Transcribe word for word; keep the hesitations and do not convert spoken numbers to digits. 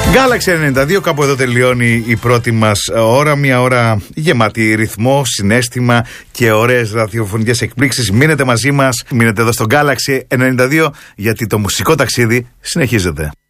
Galaxy ενενήντα δύο, κάπου εδώ τελειώνει η πρώτη μας ώρα. Μια ώρα γεμάτη ρυθμό, συναίσθημα και ωραίες ραδιοφωνικές εκπλήξεις. Μείνετε μαζί μας, μείνετε εδώ στο Galaxy ενενήντα δύο, γιατί το μουσικό ταξίδι συνεχίζεται.